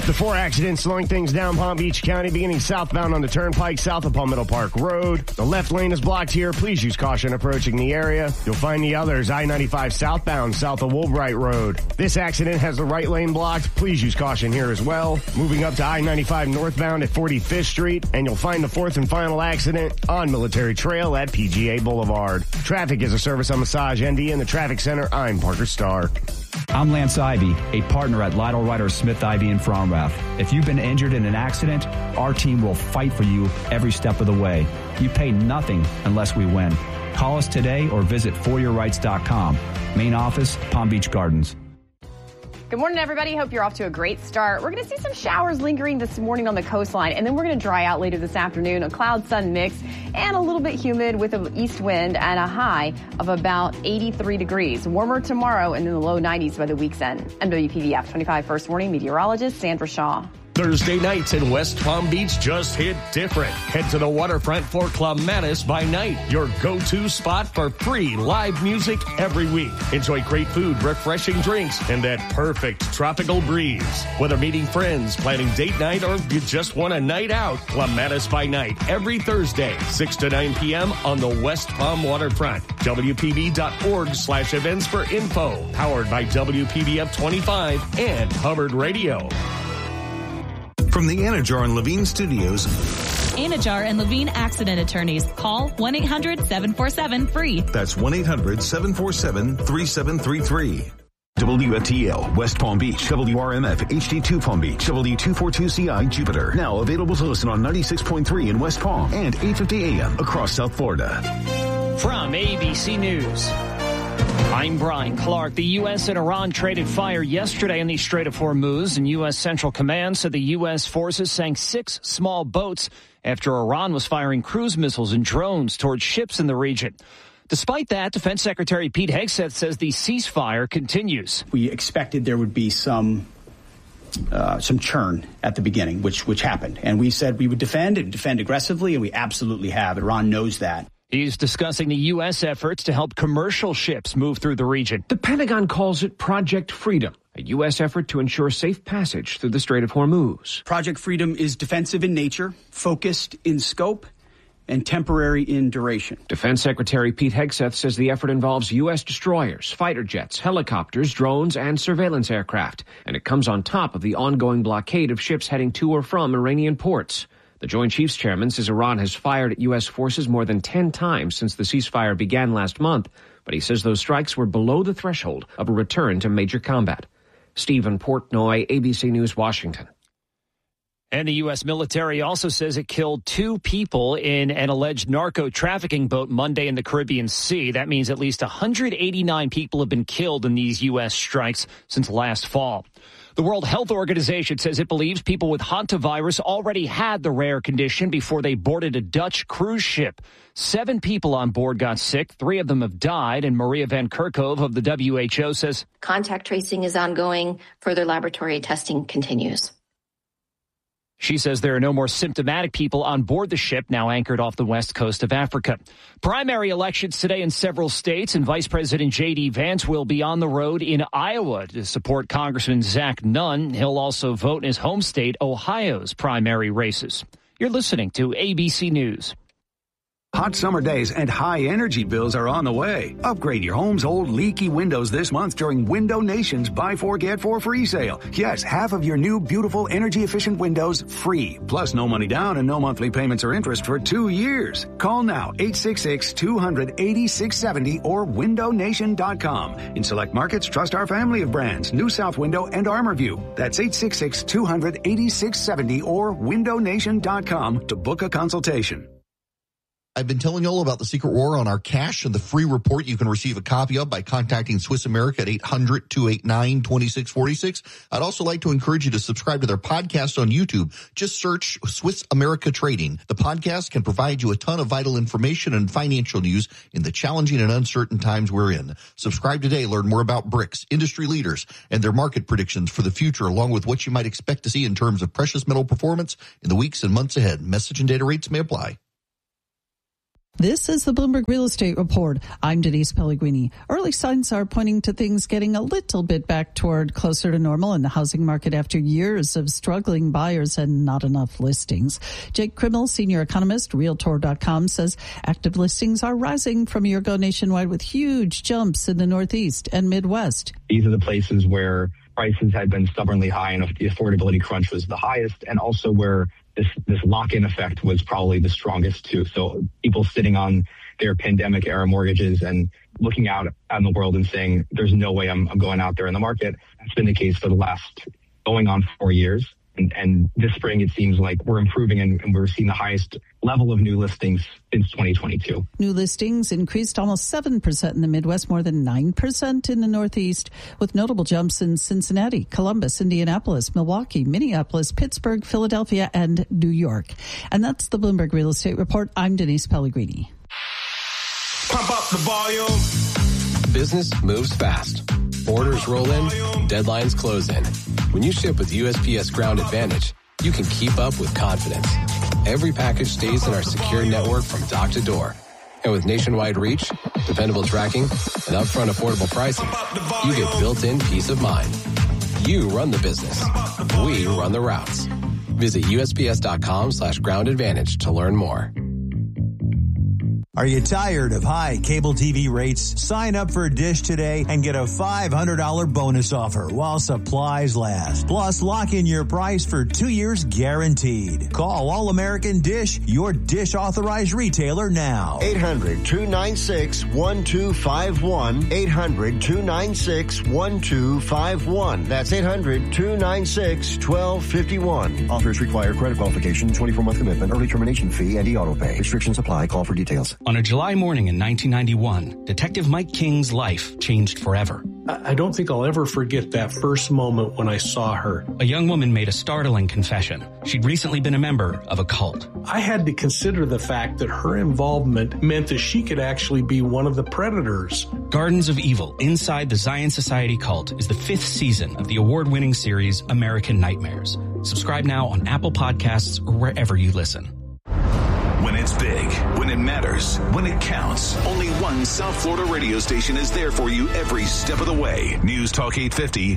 The 4 accidents slowing things down Palm Beach County, beginning southbound on the Turnpike, south of Palmetto Park Road. The left lane is blocked here. Please use caution approaching the area. You'll find the others I-95 southbound, south of Woolbright Road. This accident has the right lane blocked. Please use caution here as well. Moving up to I-95 northbound at 45th Street, and you'll find the 4th and final accident on Military Trail at PGA Boulevard. Traffic is a service on Massage ND in the Traffic Center. I'm Parker Starr. I'm Lance Ivy, a partner at Lytle Ryder Smith Ivy in Fromrath. If you've been injured in an accident, our team will fight for you every step of the way. You pay nothing unless we win. Call us today or visit foryourrights.com. Main office, Palm Beach Gardens. Good morning, everybody. Hope you're off to a great start. We're going to see some showers lingering this morning on the coastline, and then we're going to dry out later this afternoon. A cloud-sun mix and a little bit humid with an east wind and a high of about 83 degrees. Warmer tomorrow and in the low 90s by the week's end. I'm WPVF 25 First Warning meteorologist Sandra Shaw. Thursday nights in West Palm Beach just hit different. Head to the waterfront for Clematis by Night, your go-to spot for free live music every week. Enjoy great food, refreshing drinks, and that perfect tropical breeze. Whether meeting friends, planning date night, or you just want a night out, Clematis by Night every Thursday, 6 to 9 p.m. on the West Palm waterfront. WPB.org/events for info. Powered by WPBF 25 and Hubbard Radio. From the Anajar and Levine Studios. Anajar and Levine Accident Attorneys. Call 1-800-747-FREE. That's 1-800-747-3733. WFTL, West Palm Beach, WRMF, HD2 Palm Beach, W242CI Jupiter. Now available to listen on 96.3 in West Palm and 850 AM across South Florida. From ABC News, I'm Brian Clark. The U.S. and Iran traded fire yesterday in the Strait of Hormuz, and U.S. Central Command said the U.S. forces sank 6 small boats after Iran was firing cruise missiles and drones towards ships in the region. Despite that, Defense Secretary Pete Hegseth says the ceasefire continues. We expected there would be some churn at the beginning, which happened. And we said we would defend aggressively, and we absolutely have. Iran knows that. He's discussing the U.S. efforts to help commercial ships move through the region. The Pentagon calls it Project Freedom, a U.S. effort to ensure safe passage through the Strait of Hormuz. Project Freedom is defensive in nature, focused in scope, and temporary in duration. Defense Secretary Pete Hegseth says the effort involves U.S. destroyers, fighter jets, helicopters, drones, and surveillance aircraft. And it comes on top of the ongoing blockade of ships heading to or from Iranian ports. The Joint Chiefs Chairman says Iran has fired at U.S. forces more than 10 times since the ceasefire began last month, but he says those strikes were below the threshold of a return to major combat. Stephen Portnoy, ABC News, Washington. And the U.S. military also says it killed 2 people in an alleged narco-trafficking boat Monday in the Caribbean Sea. That means at least 189 people have been killed in these U.S. strikes since last fall. The World Health Organization says it believes people with hantavirus already had the rare condition before they boarded a Dutch cruise ship. 7 people on board got sick. 3 of them have died. And Maria Van Kerkhove of the WHO says contact tracing is ongoing. Further laboratory testing continues. She says there are no more symptomatic people on board the ship, now anchored off the west coast of Africa. Primary elections today in several states, and Vice President J.D. Vance will be on the road in Iowa to support Congressman Zach Nunn. He'll also vote in his home state, Ohio's primary races. You're listening to ABC News. Hot summer days and high energy bills are on the way. Upgrade your home's old leaky windows this month during Window Nation's Buy 4 Get 4 free sale. Yes, half of your new beautiful energy efficient windows free. Plus no money down and no monthly payments or interest for 2 years. Call now 866-200-8670 or windownation.com. In select markets, trust our family of brands, New South Window and ArmorView. That's 866-200-8670 or windownation.com to book a consultation. I've been telling you all about the Secret War on our cash and the free report you can receive a copy of by contacting Swiss America at 800-289-2646. I'd also like to encourage you to subscribe to their podcast on YouTube. Just search Swiss America Trading. The podcast can provide you a ton of vital information and financial news in the challenging and uncertain times we're in. Subscribe today. Learn more about BRICS, industry leaders, and their market predictions for the future, along with what you might expect to see in terms of precious metal performance in the weeks and months ahead. Message and data rates may apply. This is the Bloomberg Real Estate Report. I'm Denise Pellegrini. Early signs are pointing to things getting a little bit back toward closer to normal in the housing market after years of struggling buyers and not enough listings. Jake Krimmel, senior economist, Realtor.com, says active listings are rising from a year ago nationwide with huge jumps in the Northeast and Midwest. These are the places where prices had been stubbornly high and the affordability crunch was the highest, and also where this lock-in effect was probably the strongest too. So people sitting on their pandemic-era mortgages and looking out in the world and saying, there's no way I'm going out there in the market. That's been the case for the last going on 4 years. And this spring, it seems like we're improving and we're seeing the highest level of new listings since 2022. New listings increased almost 7% in the Midwest, more than 9% in the Northeast, with notable jumps in Cincinnati, Columbus, Indianapolis, Milwaukee, Minneapolis, Pittsburgh, Philadelphia, and New York. And that's the Bloomberg Real Estate Report. I'm Denise Pellegrini. Pump up the volume. Business moves fast. Orders roll in, deadlines close in. When you ship with USPS Ground Advantage, you can keep up with confidence. Every package stays in our secure network from dock to door. And with nationwide reach, dependable tracking, and upfront affordable pricing, you get built-in peace of mind. You run the business. We run the routes. Visit USPS.com/Ground Advantage to learn more. Are you tired of high cable TV rates? Sign up for Dish today and get a $500 bonus offer while supplies last. Plus, lock in your price for 2 years guaranteed. Call All American Dish, your Dish authorized retailer now. 800-296-1251. 800-296-1251. That's 800-296-1251. Offers require credit qualification, 24-month commitment, early termination fee, and e-auto pay. Restrictions apply. Call for details. On a July morning in 1991, Detective Mike King's life changed forever. I don't think I'll ever forget that first moment when I saw her. A young woman made a startling confession. She'd recently been a member of a cult. I had to consider the fact that her involvement meant that she could actually be one of the predators. Gardens of Evil, Inside the Zion Society Cult is the 5th season of the award-winning series American Nightmares. Subscribe now on Apple Podcasts or wherever you listen. When it's big, when it matters, when it counts, only one South Florida radio station is there for you every step of the way. News Talk 850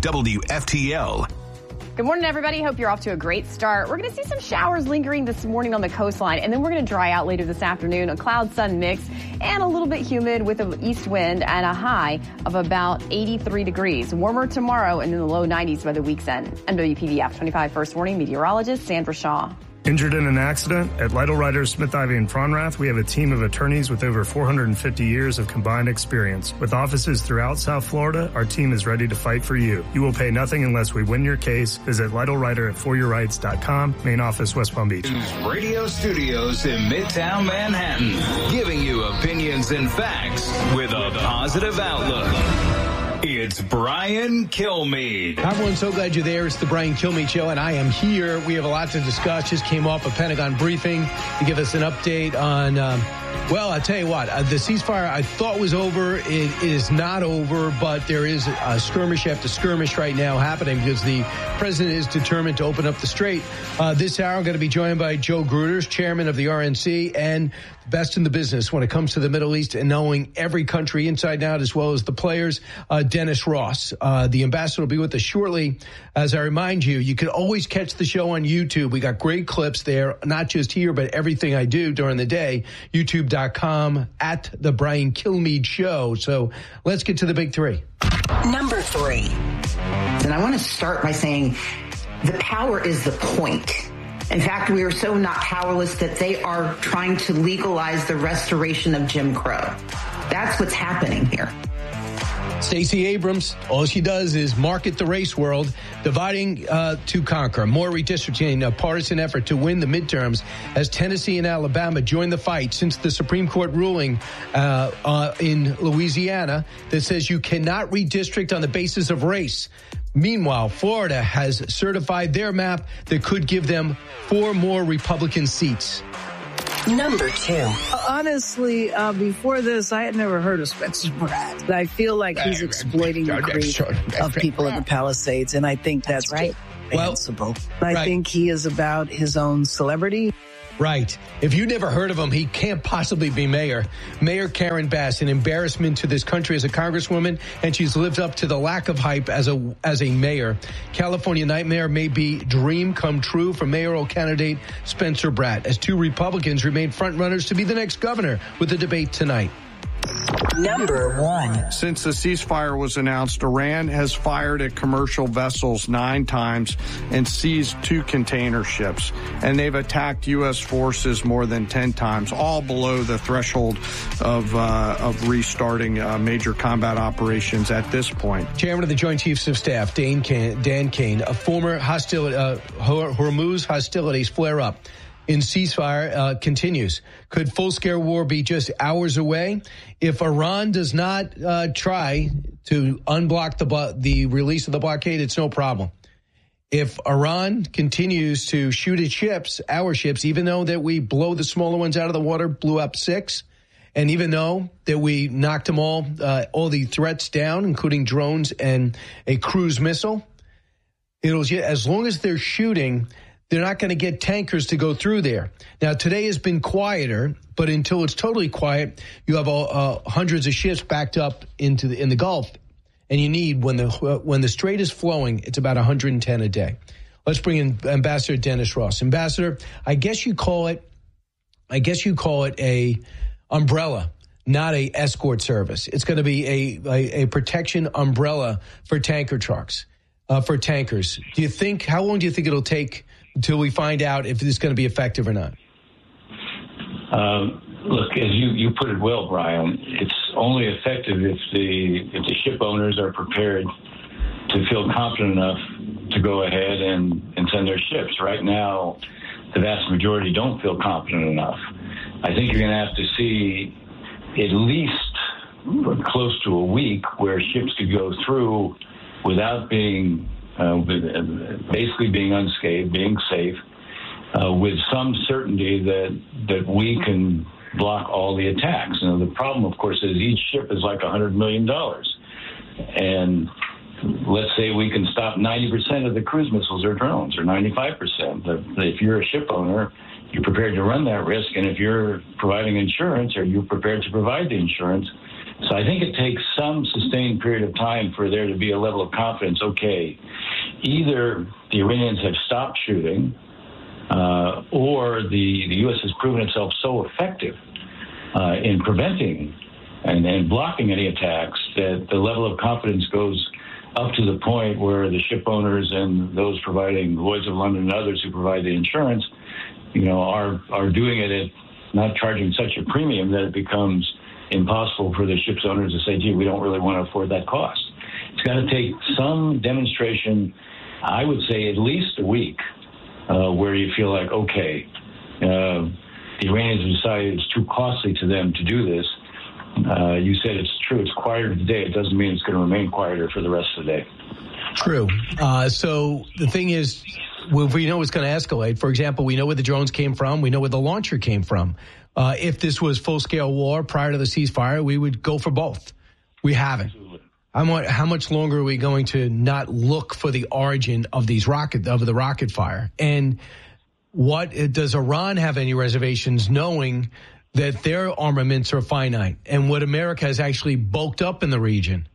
WFTL. Good morning, everybody. Hope you're off to a great start. We're going to see some showers lingering this morning on the coastline, and then we're going to dry out later this afternoon. A cloud-sun mix and a little bit humid with an east wind and a high of about 83 degrees. Warmer tomorrow and in the low 90s by the week's end. WPVF 25 First Warning meteorologist Sandra Shaw. Injured in an accident? At Lytle Writers, Smith, Ivy, and Fronrath, we have a team of attorneys with over 450 years of combined experience. With offices throughout South Florida, our team is ready to fight for you. You will pay nothing unless we win your case. Visit Lytle Writer at foryourrights.com. Main office, West Palm Beach. Radio studios in Midtown Manhattan, giving you opinions and facts with a positive outlook. It's Brian Kilmeade. Everyone, so glad you're there. It's the Brian Kilmeade Show, and I am here. We have a lot to discuss. Just came off a Pentagon briefing to give us an update on, well, I'll tell you what, the ceasefire I thought was over. It is not over, but there is a skirmish after skirmish right now happening because the president is determined to open up the strait. This hour, I'm going to be joined by Joe Gruters, chairman of the RNC, and best in the business when it comes to the Middle East and knowing every country inside and out as well as the players, Dennis Ross. The ambassador will be with us shortly. As I remind you, you can always catch the show on YouTube. We got great clips there, not just here, but everything I do during the day, youtube.com at the Brian Kilmeade Show. So let's get to the big three. Number 3. And I want to start by saying the power is the point. In fact, we are so not powerless that they are trying to legalize the restoration of Jim Crow. That's what's happening here. Stacey Abrams, all she does is market the race world, dividing to conquer. More redistricting, a partisan effort to win the midterms as Tennessee and Alabama join the fight since the Supreme Court ruling in Louisiana that says you cannot redistrict on the basis of race. Meanwhile, Florida has certified their map that could give them 4 more Republican seats. Number 2. Honestly, before this, I had never heard of Spencer Pratt. I feel like he's exploiting the greed of people in the Palisades, and I think that's right. Responsible. I think he is about his own celebrity. Right. If you never heard of him, he can't possibly be mayor. Mayor Karen Bass, an embarrassment to this country as a congresswoman, and she's lived up to the lack of hype as a mayor. California nightmare may be dream come true for mayoral candidate Spencer Bratt, as 2 Republicans remain frontrunners to be the next governor with the debate tonight. Number 1. Since the ceasefire was announced, Iran has fired at commercial vessels 9 times and seized 2 container ships. And they've attacked U.S. forces more than 10 times, all below the threshold of restarting major combat operations at this point. Chairman of the Joint Chiefs of Staff, Dan Kane, a former Hormuz hostilities flare up. In ceasefire continues. Could full-scale war be just hours away? If Iran does not try to unblock the release of the blockade, it's no problem. If Iran continues to shoot at ships, our ships, even though that we blow the smaller ones out of the water, blew up 6, and even though that we knocked them all the threats down, including drones and a cruise missile, as long as they're shooting, they're not going to get tankers to go through there. Now, today has been quieter, but until it's totally quiet, you have hundreds of ships backed up in the Gulf, and you need, when the strait is flowing, it's about 110 a day. Let's bring in Ambassador Dennis Ross. Ambassador, I guess you call it a umbrella, not a escort service. It's going to be a protection umbrella for tanker trucks, for tankers. How long do you think it'll take until we find out if this is going to be effective or not? Look, as you put it well, Brian, it's only effective if the ship owners are prepared to feel confident enough to go ahead and send their ships. Right now, the vast majority don't feel confident enough. I think you're going to have to see at least close to a week where ships could go through without being basically being unscathed, being safe, with some certainty that we can block all the attacks. Now, the problem, of course, is each ship is like $100 million. And let's say we can stop 90% of the cruise missiles or drones, or 95%. If you're a ship owner, you're prepared to run that risk. And if you're providing insurance, are you prepared to provide the insurance? So I think it takes some sustained period of time for there to be a level of confidence. Okay, either the Iranians have stopped shooting, or the U.S. has proven itself so effective in preventing and blocking any attacks that the level of confidence goes up to the point where the ship owners and those providing Lloyd's of London and others who provide the insurance, are doing it at not charging such a premium that it becomes impossible for the ship's owners to say, gee, we don't really want to afford that cost. It's got to take some demonstration, I would say at least a week, where you feel like, okay, the Iranians have decided it's too costly to them to do this. You said it's true, it's quieter today. It doesn't mean it's going to remain quieter for the rest of the day. True. So the thing is, we know it's going to escalate. For example, we know where the drones came from. We know where the launcher came from. If this was full-scale war prior to the ceasefire, we would go for both. We haven't. How much longer are we going to not look for the origin of the rocket fire? And does Iran have any reservations knowing that their armaments are finite and what America has actually bulked up in the region?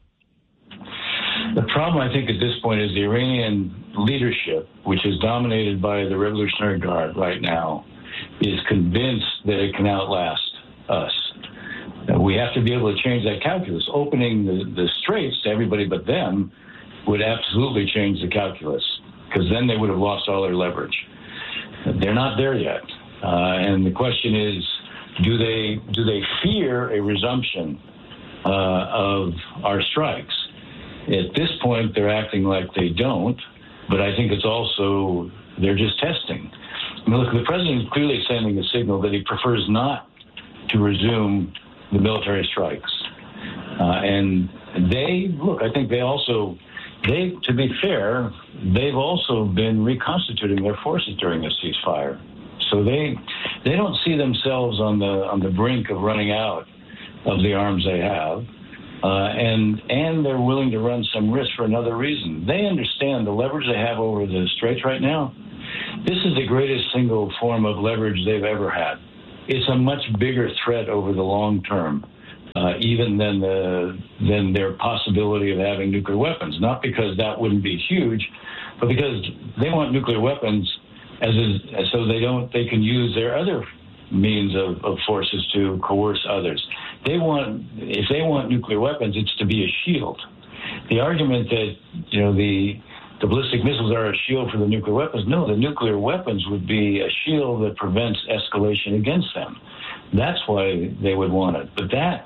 The problem, I think, at this point is the Iranian leadership, which is dominated by the Revolutionary Guard right now, is convinced that it can outlast us. We have to be able to change that calculus. Opening the straits to everybody but them would absolutely change the calculus, because then they would have lost all their leverage. They're not there yet. And the question is, do they fear a resumption of our strikes? At this point, they're acting like they don't, but I think it's also, they're just testing. I mean, look, the president is clearly sending a signal that he prefers not to resume the military strikes. And I think to be fair, they've also been reconstituting their forces during this ceasefire. So they don't see themselves on the brink of running out of the arms they have. And they're willing to run some risk for another reason. They understand the leverage they have over the straits right now This is the greatest single form of leverage they've ever had. It's a much bigger threat over the long term, even than their possibility of having nuclear weapons. Not because that wouldn't be huge, but because they want nuclear weapons so they can use their other means of forces to coerce others. If they want nuclear weapons, it's to be a shield. The argument that, the ballistic missiles are a shield for the nuclear weapons, no, the nuclear weapons would be a shield that prevents escalation against them. That's why they would want it. But that,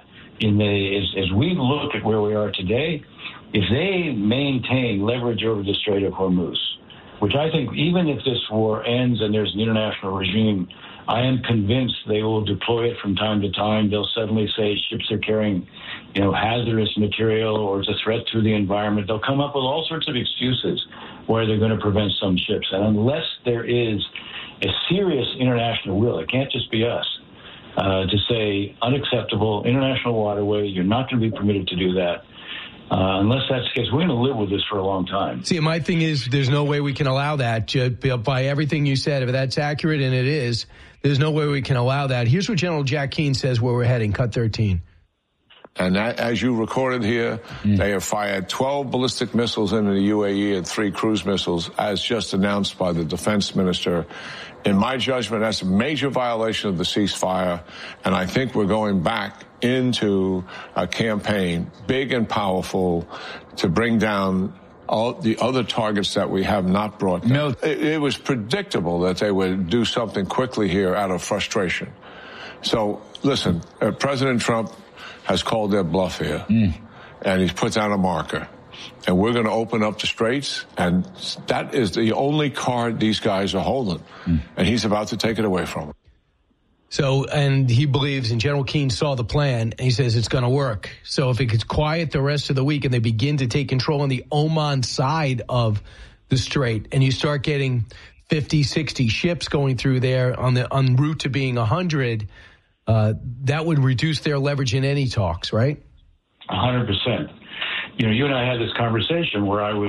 as we look at where we are today, if they maintain leverage over the Strait of Hormuz, which I think even if this war ends and there's an international regime, I am convinced they will deploy it from time to time. They'll suddenly say ships are carrying, hazardous material or it's a threat to the environment. They'll come up with all sorts of excuses where they're going to prevent some ships. And unless there is a serious international will, it can't just be us, to say unacceptable, international waterway, you're not going to be permitted to do that. Unless that's the case, we're going to live with this for a long time. See, my thing is there's no way we can allow that. By everything you said, if that's accurate, and it is, there's no way we can allow that. Here's what General Jack Keane says where we're heading, cut 13. And as you recorded here, they have fired 12 ballistic missiles into the UAE and 3 cruise missiles, as just announced by the defense minister. In my judgment, that's a major violation of the ceasefire, and I think we're going back into a campaign, big and powerful, to bring down all the other targets that we have not brought down. It was predictable that they would do something quickly here out of frustration. So, listen, President Trump has called their bluff here, and he's put down a marker. And we're going to open up the straits, and that is the only card these guys are holding. And he's about to take it away from them. So, and he believes, and General Keane saw the plan, and he says it's going to work. So if it gets quiet the rest of the week and they begin to take control on the Oman side of the strait, and you start getting 50, 60 ships going through there en route to being 100, that would reduce their leverage in any talks, right? 100%. You and I had this conversation where I was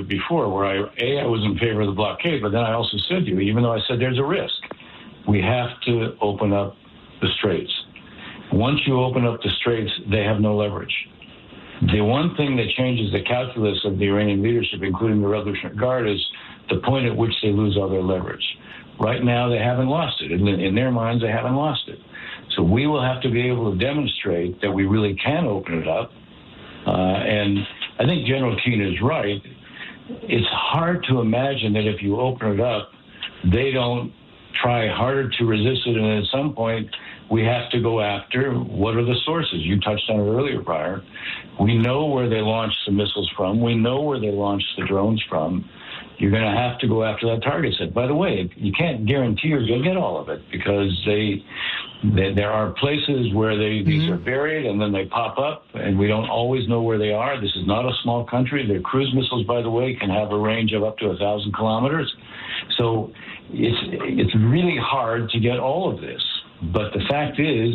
in favor of the blockade, but then I also said to you, even though I said there's a risk, we have to open up the straits. Once you open up the straits, they have no leverage. The one thing that changes the calculus of the Iranian leadership, including the Revolutionary Guard, is the point at which they lose all their leverage. Right now, they haven't lost it. In their minds, they haven't lost it. So we will have to be able to demonstrate that we really can open it up. And I think General Keane is right. It's hard to imagine that if you open it up, they don't try harder to resist it. And at some point, we have to go after what are the sources. You touched on it earlier, Brian. We know where they launched the missiles from. We know where they launched the drones from. You're going to have to go after that target set. By the way, you can't guarantee you'll get all of it because there are places where these are buried and then they pop up and we don't always know where they are. This is not a small country. Their cruise missiles, by the way, can have a range of up to 1,000 kilometers. So it's really hard to get all of this. But the fact is,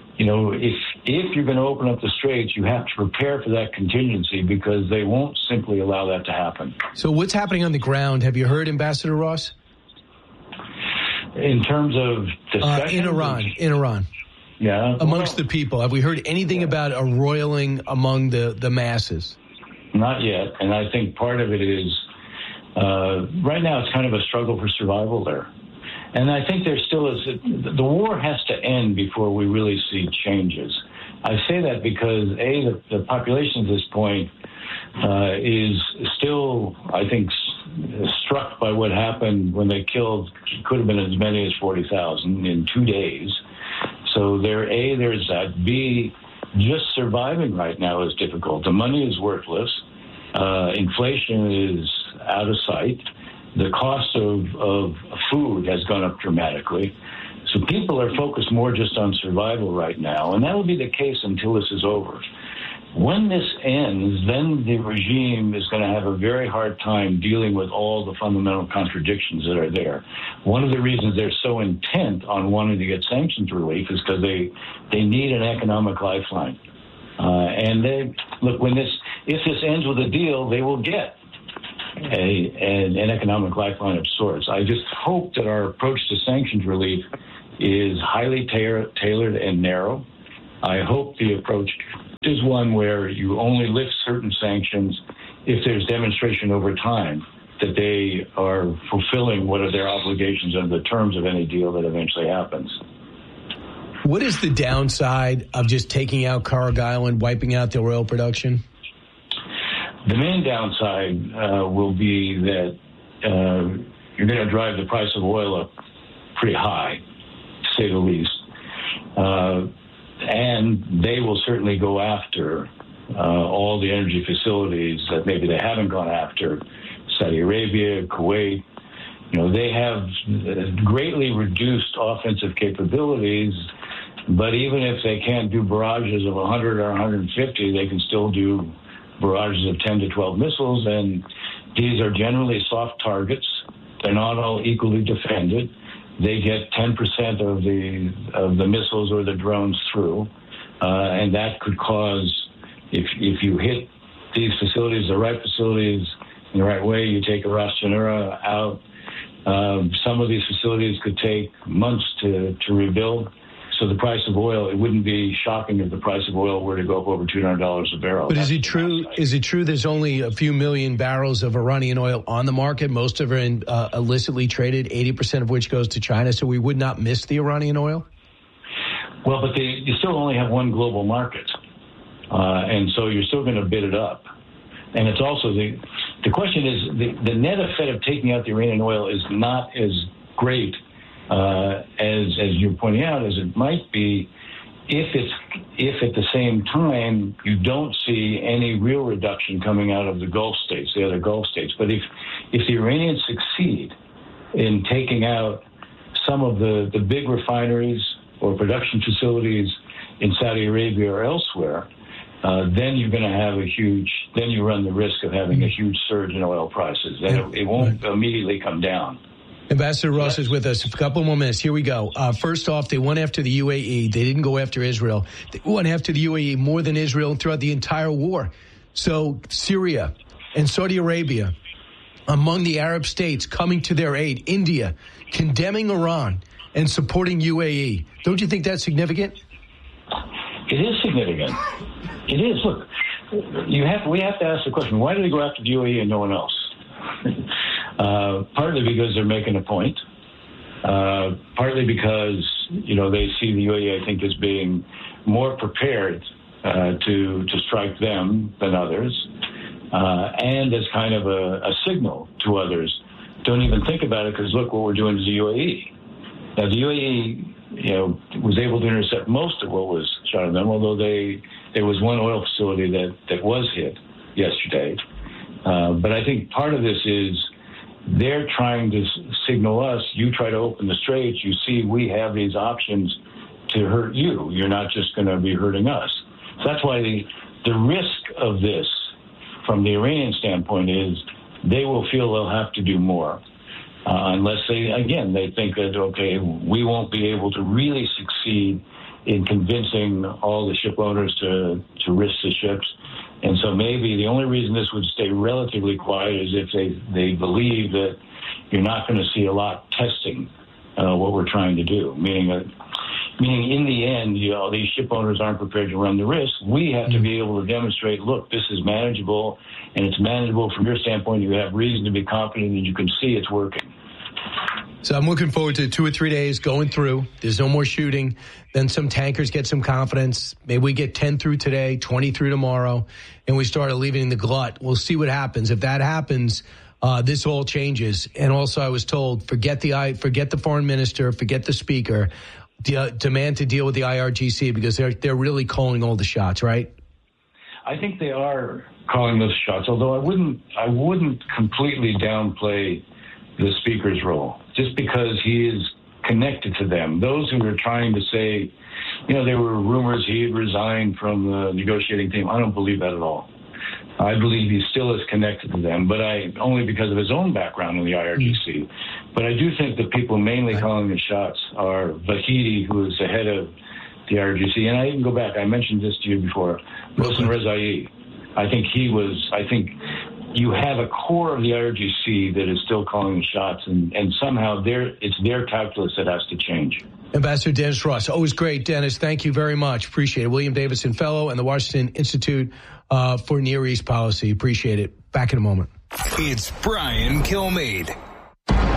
if you're going to open up the straits, you have to prepare for that contingency because they won't simply allow that to happen. So what's happening on the ground? Have you heard, Ambassador Ross? In terms of discussion? In Iran. Yeah. Amongst the people. Have we heard anything about a roiling among the masses? Not yet. And I think part of it is, right now it's kind of a struggle for survival there. And I think there still is, the war has to end before we really see changes. I say that because, the population at this point is still, I think, struck by what happened when they killed, could have been as many as 40,000 in 2 days. So there's that. B, just surviving right now is difficult. The money is worthless. Inflation is out of sight. The cost of food has gone up dramatically. So people are focused more just on survival right now, and that will be the case until this is over. When this ends, then the regime is going to have a very hard time dealing with all the fundamental contradictions that are there. One of the reasons they're so intent on wanting to get sanctions relief is because they need an economic lifeline. And if this ends with a deal, they will get an economic lifeline of sorts. I just hope that our approach to sanctions relief is highly tailored and narrow. I hope the approach is one where you only lift certain sanctions if there's demonstration over time that they are fulfilling what are their obligations under the terms of any deal that eventually happens. What is the downside of just taking out Cargill and wiping out their oil production? The main downside will be that you're going to drive the price of oil up pretty high, to say the least. And they will certainly go after all the energy facilities that maybe they haven't gone after. Saudi Arabia, Kuwait, they have greatly reduced offensive capabilities, but even if they can't do barrages of 100 or 150, they can still do barrages of 10 to 12 missiles, and these are generally soft targets. They're not all equally defended. They get 10% of the missiles or the drones through, and that could cause, if you hit these facilities, the right facilities, in the right way, you take a Ras Tanura out. Some of these facilities could take months to rebuild. So the price of oil, it wouldn't be shocking if the price of oil were to go up over $200 a barrel. But is it true there's only a few million barrels of Iranian oil on the market? Most of it illicitly traded, 80% of which goes to China, so we would not miss the Iranian oil? Well, but you still only have one global market. And so you're still going to bid it up. And it's also the question is the net effect of taking out the Iranian oil is not as great as you're pointing out as it might be if at the same time you don't see any real reduction coming out of the Gulf states, the other Gulf states. But if the Iranians succeed in taking out some of the big refineries or production facilities in Saudi Arabia or elsewhere, then you're going to have then you run the risk of having a huge surge in oil prices. Then it won't immediately come down. Ambassador Ross is with us. A couple more minutes. Here we go. First off, they went after the UAE. They didn't go after Israel. They went after the UAE more than Israel throughout the entire war. So Syria and Saudi Arabia, among the Arab states coming to their aid, India condemning Iran and supporting UAE. Don't you think that's significant? It is significant. It is. Look, we have to ask the question, why do they go after the UAE and no one else? Partly because they're making a point. Partly because, they see the UAE, I think, as being more prepared to strike them than others. And as kind of a signal to others. Don't even think about it because look what we're doing to the UAE. Now, the UAE, was able to intercept most of what was shot at them, although there was one oil facility that was hit yesterday. But I think part of this is they're trying to signal us, you try to open the straits, you see we have these options to hurt you. You're not just going to be hurting us. So that's why the risk of this from the Iranian standpoint is they will feel they'll have to do more. Unless they think that, okay, we won't be able to really succeed in convincing all the ship owners to risk the ships. And so maybe the only reason this would stay relatively quiet is if they believe that you're not going to see a lot testing what we're trying to do, meaning in the end, these ship owners aren't prepared to run the risk. We have to be able to demonstrate, look, this is manageable, and it's manageable from your standpoint. You have reason to be confident that you can see it's working. So I'm looking forward to 2 or 3 days going through. There's no more shooting. Then some tankers get some confidence. Maybe we get 10 through today, 20 through tomorrow, and we start alleviating the glut. We'll see what happens. If that happens, this all changes. And also I was told, forget the foreign minister, forget the speaker, demand to deal with the IRGC because they're really calling all the shots, right? I think they are calling those shots, although I wouldn't completely downplay the speaker's role, just because he is connected to them. Those who are trying to say, there were rumors he had resigned from the negotiating team. I don't believe that at all. I believe he still is connected to them, but only because of his own background in the IRGC. But I do think the people mainly calling the shots are Vahidi, who is the head of the IRGC. And I even go back, I mentioned this to you before, Mohsen Rezaei. I think you have a core of the IRGC that is still calling the shots, and somehow it's their calculus that has to change. Ambassador Dennis Ross, always great, Dennis. Thank you very much. Appreciate it. William Davidson Fellow and the Washington Institute for Near East Policy. Appreciate it. Back in a moment. It's Brian Kilmeade.